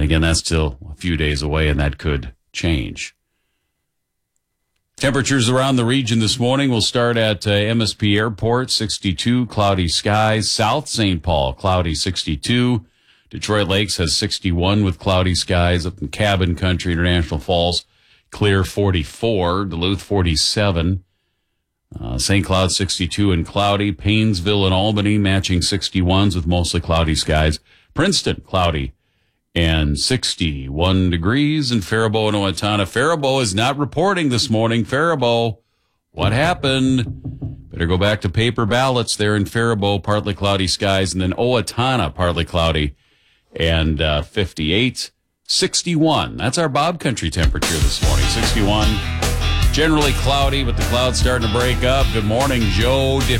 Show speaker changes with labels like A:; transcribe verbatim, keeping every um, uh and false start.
A: And again, that's still a few days away, and that could change. Temperatures around the region this morning will start at uh, M S P Airport, sixty-two, cloudy skies. South Saint Paul, cloudy, sixty-two. Detroit Lakes has sixty-one with cloudy skies. Up in Cabin Country, International Falls, clear, forty-four. Duluth, forty-seven. Uh, Saint Cloud, sixty-two and cloudy. Paynesville and Albany matching sixty-ones with mostly cloudy skies. Princeton, cloudy and sixty-one degrees. And Faribault and Owatonna. Faribault is not reporting this morning. Faribault, what happened? Better go back to paper ballots there in Faribault, partly cloudy skies. And then Owatonna, partly cloudy and uh, fifty-eight. sixty-one. That's our Bob Country temperature this morning. sixty-one. Generally cloudy, but the clouds starting to break up. Good morning, Joe DeFeo.